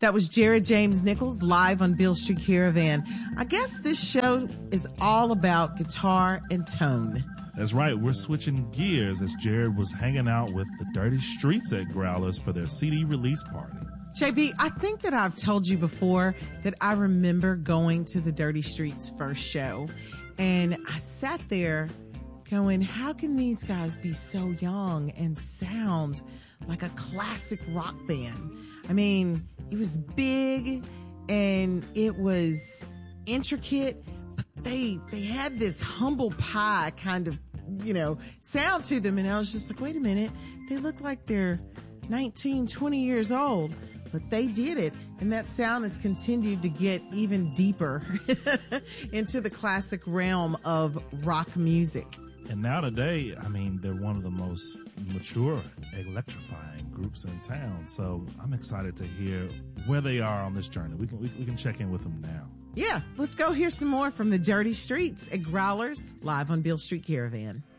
That was Jared James Nichols live on Beale Street Caravan. I guess this show is all about guitar and tone. That's right. We're switching gears as Jared was hanging out with the Dirty Streets at Growlers for their CD release party. JB, I think that I've told you before that I remember going to the Dirty Streets first show, and I sat there going, how can these guys be so young and sound like a classic rock band? I mean, it was big and it was intricate, but they had this humble pie kind of, sound to them. And I was just like, wait a minute, they look like they're 19, 20 years old, but they did it. And that sound has continued to get even deeper into the classic realm of rock music. And now today, they're one of the most mature, electrifying groups in town. So I'm excited to hear where they are on this journey. We can check in with them now. Yeah, let's go hear some more from the Dirty Streets at Growlers live on Beale Street Caravan.